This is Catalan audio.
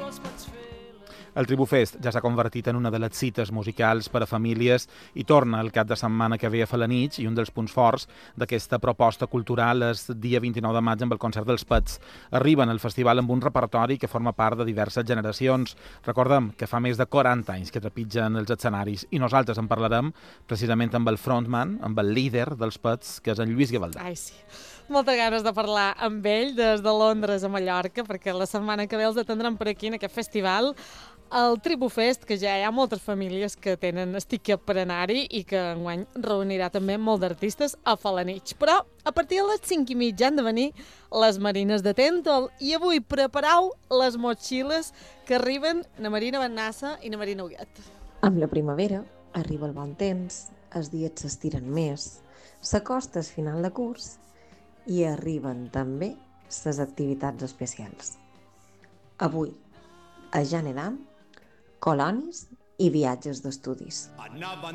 El Tribufest ja s'ha convertit en una de les cites musicals per a famílies i torna el cap de setmana que ve a Felanitx, i un dels punts forts d'aquesta proposta cultural és dia 29 de maig amb el concert dels Pets. Arriben al festival amb un repertori que forma part de diverses generacions. Recordem que fa més de 40 anys que trepitgen els escenaris i nosaltres en parlarem precisament amb el frontman, amb el líder dels Pets, que és en Lluís Gavaldà. Ai, sí. Moltes ganes de parlar amb ell des de Londres a Mallorca, perquè la setmana que ve els atendrem per aquí en aquest festival, el Tribufest, que ja hi ha moltes famílies que tenen tiquet per anar-hi i que enguany reunirà també molt d'artistes a Felanitx. Però a partir de les 5:30 han de venir les Marines de Tèntol i avui preparau les motxilles que arriben na Marina Bennassa i na Marina Huguet. Amb la primavera arriba el bon temps, els dies s'estiren més, s'acosta el final de curs i arriben també les activitats especials. Avui, a Janedam, colonis i viatges d'estudis.